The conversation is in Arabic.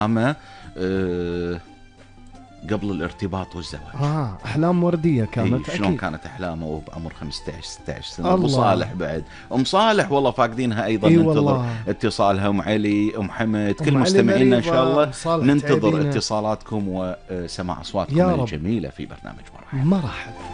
أما قبل الارتباط والزواج. أحلام وردية كانت. شلون أكيد. كانت أحلامه وهو بعمر 15 16 سنة. الله. أبو صالح بعد، أم صالح والله فاقدينها أيضا. ننتظر اتصالها. أم علي، أم حمد، كل مستمعينا إن شاء الله ننتظر اتصالاتكم وسماع أصواتكم الجميلة في برنامج مرحبا. مرحبا.